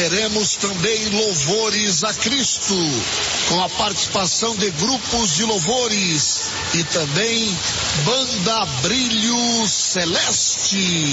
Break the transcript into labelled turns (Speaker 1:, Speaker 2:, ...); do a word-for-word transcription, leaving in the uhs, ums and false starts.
Speaker 1: teremos também louvores a Cristo, com a participação de grupos de louvores e também Banda Brilho Celeste.